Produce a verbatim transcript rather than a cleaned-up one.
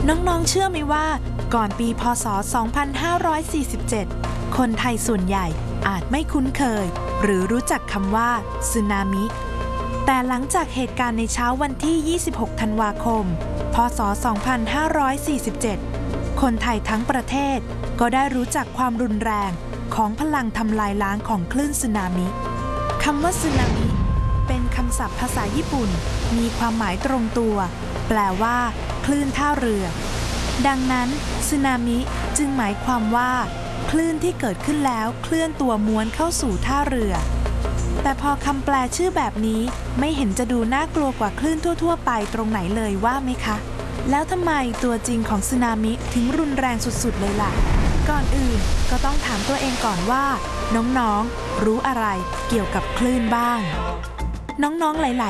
น้องๆเชื่อไหมว่าก่อนปีพ.ศ. สองพันห้าร้อยสี่สิบเจ็ดคนไทยส่วนใหญ่อาจไม่คุ้นเคยหรือรู้จักคำว่าสึนามิแต่หลังจากเหตุการณ์ในเช้าวันที่ยี่สิบหกธันวาคมพ.ศ. สองพันห้าร้อยสี่สิบเจ็ดคนไทยทั้งประเทศก็ได้รู้จักความรุนแรงของพลังทำลายล้างของคลื่นสึนามิคำว่าสึนามิเป็นคำศัพท์ภาษาญี่ปุ่นมีความหมายตรงตัวแปลว่าคลื่นท่าเรือดังนั้นสึนามิจึงหมายความว่าคลื่นที่เกิดขึ้นแล้วเคลื่อนตัวม้วนเข้าสู่ท่าเรือแต่พอคำแปลชื่อแบบนี้ไม่เห็นจะดูน่ากลัวกว่าคลื่นทั่วๆไปตรงไหนเลยว่าไหมคะแล้วทำไมตัวจริงของสึนามิถึงรุนแรงสุดๆเลยล่ะก่อนอื่นก็ต้องถามตัวเองก่อนว่าน้องๆรู้อะไรเกี่ยวกับคลื่นบ้างน้องๆหลายๆ